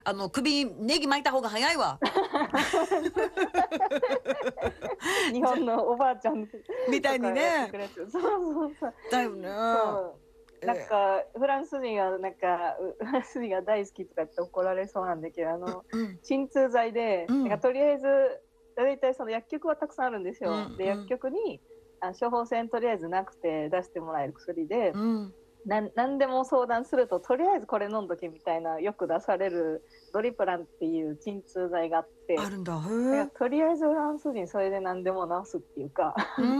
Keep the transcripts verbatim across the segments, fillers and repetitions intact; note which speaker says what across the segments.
Speaker 1: あの首ネギ巻いた方が早いわ。
Speaker 2: 日本のおばあちゃん
Speaker 1: みたいにね。
Speaker 2: そうそうそう。
Speaker 1: だよね。
Speaker 2: そう。なんかフランス人はなんかフランス人が大好きとかって怒られそうなんだけど、あの、うん、鎮痛剤で、うん、なんかとりあえず大体その薬局はたくさんあるんですよ。うん、で薬局にあ処方箋とりあえずなくて出してもらえる薬で。うん、な何でも相談するととりあえずこれ飲んどけみたいなよく出されるドリプランっていう鎮痛剤があって
Speaker 1: あるんだ。
Speaker 2: へとりあえずフランス人それで何でも治すっていうか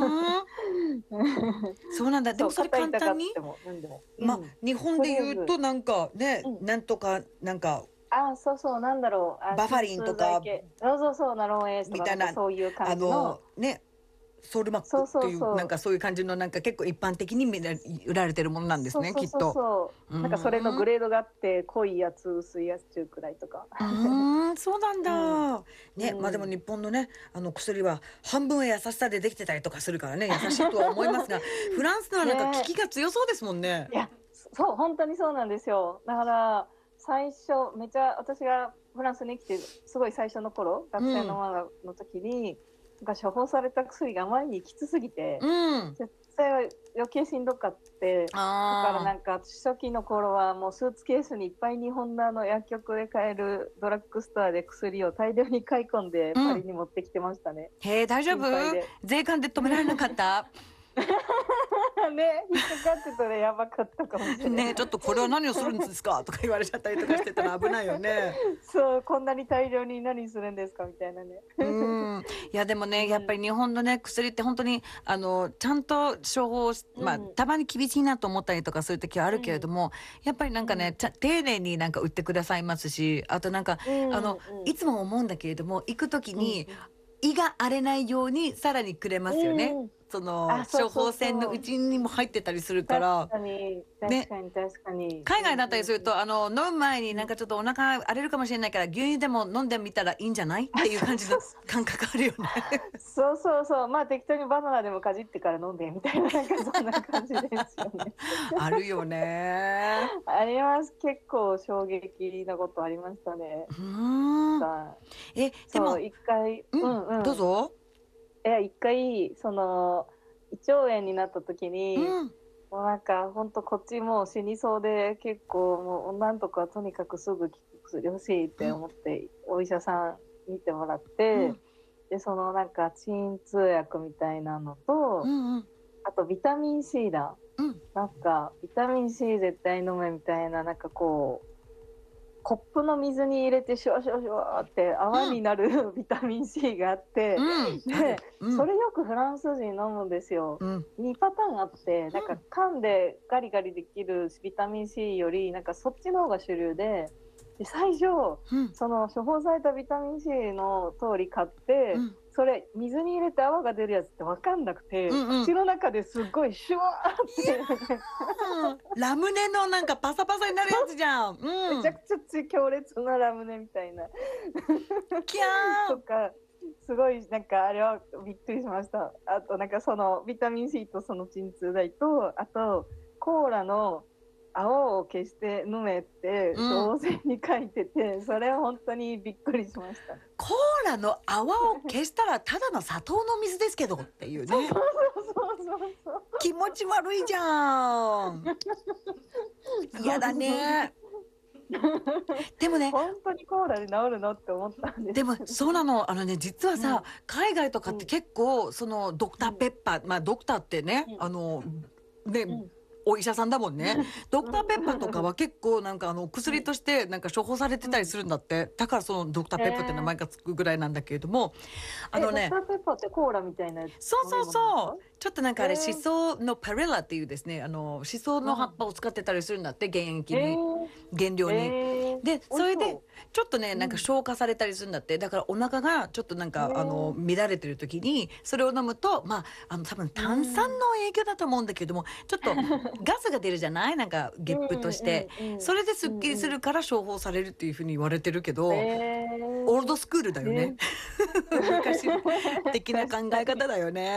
Speaker 1: そうなんだ。でもそれ簡単にまあ、うん、日本で言うとなんかね、うん、なんとかなんか
Speaker 2: あそうそうなんだろう
Speaker 1: バファリンとか
Speaker 2: そうそうそうナロンエースとかみたいなそういう感じの、あのね
Speaker 1: ソルマックっていうなんかそういう感じのなんか結構一般的に売られてるものなんですね、きっと。
Speaker 2: そうそうそう。なんかそれのグレードがあって濃いやつ薄いやつ中くらいとか。
Speaker 1: うんそうなんだ。うん、ね、まあでも日本のねあの薬は半分は優しさでできてたりとかするからね優しいとは思いますがフランスのはなんか効きが強そうですもんね。
Speaker 2: いやそう本当にそうなんですよ。だから最初めちゃ私がフランスに来てすごい最初の頃学生のままの時に。うんが処方された薬があまりにきつすぎて、うん、絶対は余計しんどかってだからなんか初期の頃はもうスーツケースにいっぱい日本のあの薬局で買えるドラッグストアで薬を大量に買い込んでパリに持ってきてましたね、
Speaker 1: うん、へえ大丈夫税関で止められなかった
Speaker 2: ね、引っかかってたらやばかったかもしれない
Speaker 1: ね、ちょっとこれは何をするんですかとか言われちゃったりとかしてたら危ないよね
Speaker 2: そうこんなに大量に何するんですかみたいなね
Speaker 1: うんいやでもねやっぱり日本のね薬って本当にあのちゃんと処方、まあ、うん、たまに厳しいなと思ったりとかそういう時はあるけれども、うん、やっぱりなんかね、うん、ちゃ丁寧になんか売ってくださいますしあとなんか、うん、あの、うん、いつも思うんだけれども行く時に、うん胃が荒れないようにさらにくれますよね、うん、その処方箋のうちにも入ってたりするから
Speaker 2: 確かに確かに確かに、ね、
Speaker 1: 海外だったりするとあの飲む前になんかちょっとお腹荒れるかもしれないから牛乳でも飲んでみたらいいんじゃないっていう感じの感覚あるよね
Speaker 2: そうそうそうまあ適当にバナナでもかじってから飲んでみたいななんかそんな感じですよね
Speaker 1: あるよね
Speaker 2: あります結構衝撃なことありましたねうん
Speaker 1: えでも
Speaker 2: 一回、うんうん、
Speaker 1: どうぞ
Speaker 2: いや一回その胃腸炎になった時に、うん、もうなんか本当こっちもう死にそうで結構もうなんとかとにかくすぐ効く薬欲しいって思って、うん、お医者さん見てもらって、うん、でそのなんか鎮痛薬みたいなのと、うんうん、あとビタミン C だ、うん、なんかビタミン C 絶対飲めみたいななんかこうコップの水に入れてシュワシュワシュワって泡になる、うん、ビタミン C があって、うん、で、うん、それよくフランス人飲むんですよ、うん、にパターンあってなんか缶でガリガリできるビタミン C よりなんかそっちの方が主流で、で最初、うん、その処方されたビタミン C の通り買って、うん、それ水に入れて泡が出るやつって分かんなくて、うんうん、口の中ですっごいシュワーって
Speaker 1: ラムネのなんかパサパサになるやつじゃん、
Speaker 2: うん、めちゃくちゃ強烈なラムネみたいな
Speaker 1: キャー
Speaker 2: とかすごいなんかあれはびっくりしました。あとなんかそのビタミン C とその鎮痛剤とあとコーラの泡を消して飲めって処方箋に書いてて、うん、それは本当にびっくりしました。
Speaker 1: コーラの泡を消したらただの砂糖の水ですけどっていうね
Speaker 2: そうそうそうそうそう
Speaker 1: 気持ち悪いじゃん嫌だねでもね
Speaker 2: 本当にコーラで治るのって思ったんです。
Speaker 1: でもそうなのあのね実はさ、うん、海外とかって結構そのドクターペッパー、うん、まあドクターってね、うん、あのね、うんお医者さんだもんねドクターペッパーとかは結構なんかあの薬としてなんか処方されてたりするんだって、うん、だからそのドクターペッパーって名前がつくぐらいなんだけれども、
Speaker 2: あのねドクターペッパーってコーラみたいなやつ
Speaker 1: そうそうそうちょっとなんかあれシソのパレラっていうですねあのシソの葉っぱを使ってたりするんだって原液に原料にでそれでちょっとねなんか消化されたりするんだってだからお腹がちょっとなんかあの乱れてる時にそれを飲むとまああの多分炭酸の影響だと思うんだけれどもちょっとガスが出るじゃないなんかゲップとしてそれですっきりするから処方されるっていうふうに言われてるけどオールドスクールだよね昔的な考え方だよね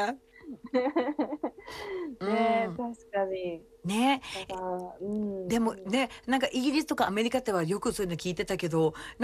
Speaker 2: ねえ、
Speaker 1: うん。
Speaker 2: 確かに。
Speaker 1: ね。
Speaker 2: だから、うん。
Speaker 1: でもね、なんかイギリスとかアメリカではよくそういうの聞いてたけど、